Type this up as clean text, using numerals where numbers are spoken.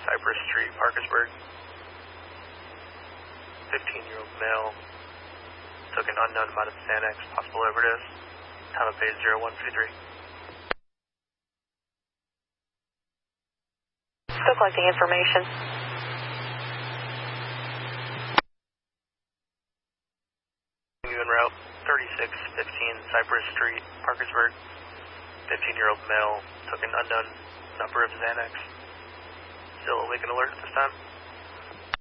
Cypress Street, Parkersburg. 15-year-old male. Took an unknown amount of Xanax, possible overdose. Time of base 0123. Still collecting information. En route 3615 Cypress Street, Parkersburg. 15-year-old male took an unknown number of Xanax. Still awake and alert at this time.